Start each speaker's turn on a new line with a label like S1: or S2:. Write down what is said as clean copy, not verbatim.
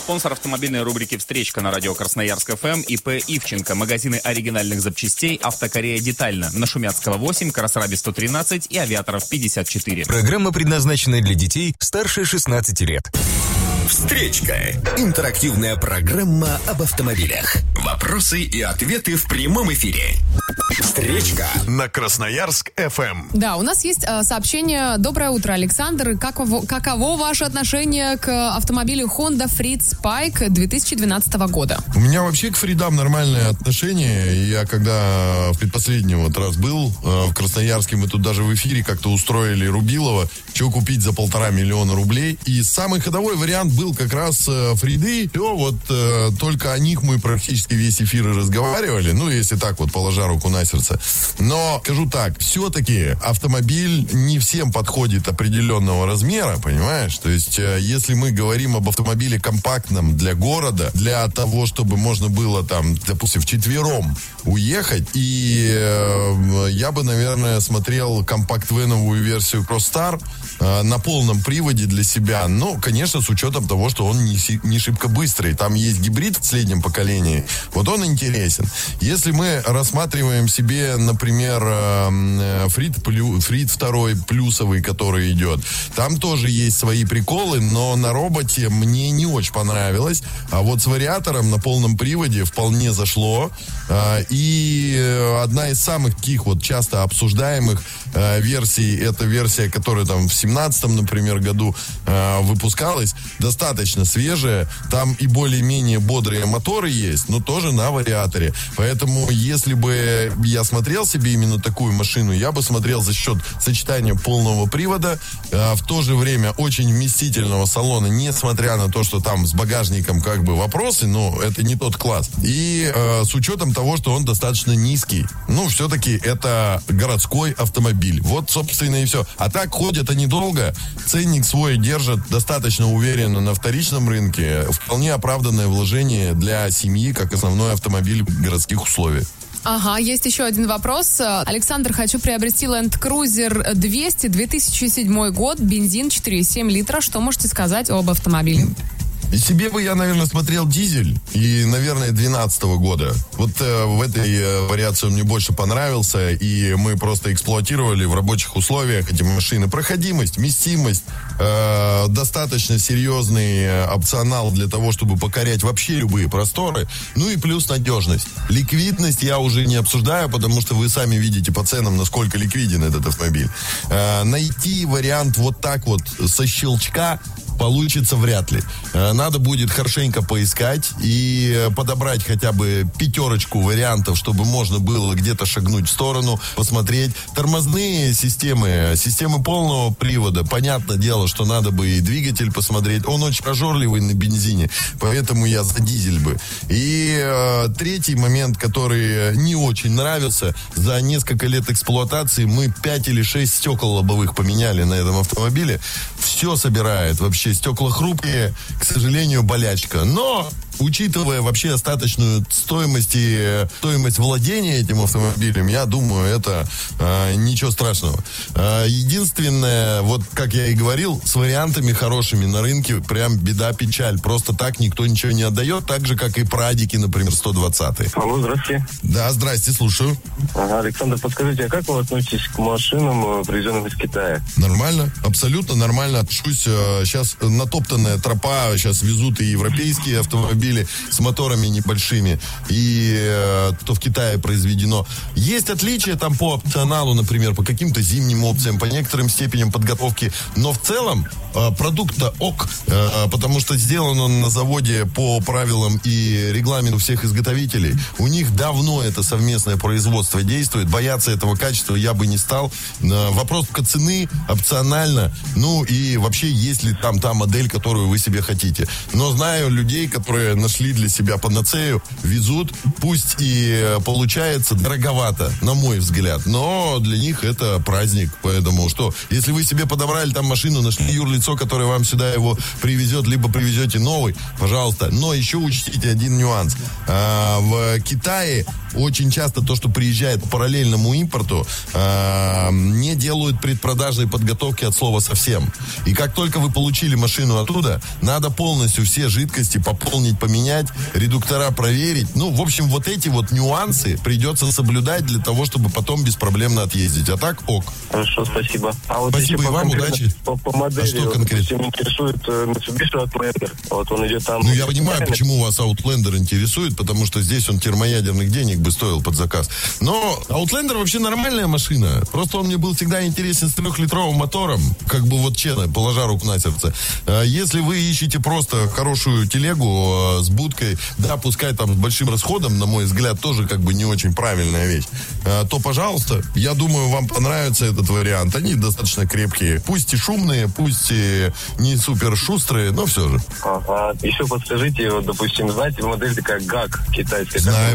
S1: Спонсор автомобильной рубрики «Встречка» на радио Красноярск ФМ ИП Ивченко. Магазины оригинальных запчастей «Автокорея Детально». На Шумяцкого 8, Красраби 113 и Авиаторов 54.
S2: Программа предназначена для детей старше 16 лет.
S3: «Встречка» – интерактивная программа об автомобилях. Вопросы и ответы в прямом эфире. «Встречка» на Красноярск ФМ.
S4: Да, у нас есть сообщение. Доброе утро, Александр. Каково ваше отношение к автомобилю Honda Freed Spike 2012 года?
S5: У меня вообще к Фридам нормальное отношение. Я когда в предпоследний раз был в Красноярске, мы тут даже в эфире как-то устроили Рубилова, что купить за 1,5 миллиона рублей. И самый ходовой вариант был как раз Фриды. Только о них мы практически весь эфир и разговаривали. Ну, если так вот, положа руку на сердце. Но, скажу так, все-таки автомобиль не всем подходит определенного размера, понимаешь? То есть, если мы говорим об автомобиле компактном для города, для того, чтобы можно было там, допустим, вчетвером уехать, и я бы, наверное, смотрел компакт-веновую версию Crossstar на полном приводе для себя. Но, конечно, с учетом того, что он не шибко быстрый. Там есть гибрид в среднем поколении. Вот он интересен. Если мы рассматриваем себе, например, Фрид 2 плюсовый, который идет, там тоже есть свои приколы, но на роботе мне не очень понравилось. А вот с вариатором на полном приводе вполне зашло. И одна из самых таких вот часто обсуждаемых версий, это версия, которая там в 17-м, например, году выпускалась, достаточно свежая. Там и более-менее бодрые моторы есть, но тоже на вариаторе. Поэтому, если бы я смотрел себе именно такую машину, я бы смотрел за счет сочетания полного привода, в то же время очень вместительного салона, несмотря на то, что там с багажником как бы вопросы, но это не тот класс. И с учетом того, что он достаточно низкий. Ну, все-таки это городской автомобиль. Вот, собственно, и все. А так ходят они долго. Ценник свой держат достаточно уверенно на вторичном рынке. Вполне оправданное вложение для семьи, как основной автомобиль в городских условиях.
S4: Ага, есть еще один вопрос. Александр, хочу приобрести Land Cruiser 200, 2007 год, бензин 4,7 литра. Что можете сказать об автомобиле?
S5: И себе бы я, наверное, смотрел дизель и, наверное, 2012 года. Вот в этой вариации он мне больше понравился, и мы просто эксплуатировали в рабочих условиях эти машины. Проходимость, вместимость, достаточно серьезный опционал для того, чтобы покорять вообще любые просторы. Ну и плюс надежность. Ликвидность я уже не обсуждаю, потому что вы сами видите по ценам, насколько ликвиден этот автомобиль. Найти вариант вот так вот со щелчка получится вряд ли. Надо будет хорошенько поискать и подобрать хотя бы 5 вариантов, чтобы можно было где-то шагнуть в сторону, посмотреть. Тормозные системы полного привода, понятное дело, что надо бы и двигатель посмотреть. Он очень прожорливый на бензине, поэтому я за дизель бы. И третий момент, который не очень нравится, за несколько лет эксплуатации мы 5 или 6 стекол лобовых поменяли на этом автомобиле. Все собирает вообще. Стекла хрупкие, к сожалению, болячка. Но, учитывая вообще остаточную стоимость владения этим автомобилем, я думаю, это ничего страшного. Единственное, вот как я и говорил, с вариантами хорошими на рынке прям беда-печаль. Просто так никто ничего не отдает, так же, как и прадики, например, 120-й.
S6: Алло, здравствуйте.
S5: Да, здрасте, слушаю.
S6: Ага, Александр, подскажите, а как вы относитесь к машинам, привезенным из Китая?
S5: Нормально, абсолютно нормально отношусь. Сейчас натоптанная тропа, сейчас везут и европейские автомобили с моторами небольшими, и то в Китае произведено. Есть отличия там по опционалу, например, по каким-то зимним опциям, по некоторым степеням подготовки, но в целом продукт-то ок, потому что сделан он на заводе по правилам и регламенту всех изготовителей. У них давно это совместное производство действует, бояться этого качества я бы не стал. Вопрос только цены, опционально, ну и вообще есть ли там та модель, которую вы себе хотите. Но знаю людей, которые нашли для себя панацею, везут, пусть и получается дороговато, на мой взгляд, но для них это праздник, поэтому что, если вы себе подобрали там машину, нашли юрлицо, которое вам сюда его привезет, либо привезете новый, пожалуйста, но еще учтите один нюанс. В Китае очень часто то, что приезжает по параллельному импорту, не делают предпродажной подготовки от слова совсем. И как только вы получили машину оттуда, надо полностью все жидкости пополнить, поменять, редуктора проверить. Ну, в общем, вот эти вот нюансы придется соблюдать для того, чтобы потом беспроблемно отъездить. А так ок.
S6: Хорошо, спасибо. А вот
S5: спасибо и вам, удачи.
S6: По модели,
S5: а что конкретно?
S6: Меня интересует Mitsubishi Outlander. Вот он идет там.
S5: Ну, я понимаю, почему вас Outlander интересует, потому что здесь он термоядерных денег бы стоил под заказ. Но Outlander вообще нормальная машина. Просто он мне был всегда интересен с 3-литровым мотором. Как бы вот честно, положа руку на сердце. Если вы ищете просто хорошую телегу с будкой, да, пускай там с большим расходом, на мой взгляд, тоже как бы не очень правильная вещь, то, пожалуйста, я думаю, вам понравится этот вариант. Они достаточно крепкие. Пусть и шумные, пусть и не супер шустрые, но все же.
S6: Ага. Еще подскажите, вот, допустим, знаете, модель такая ГАК китайская.
S5: Знаю.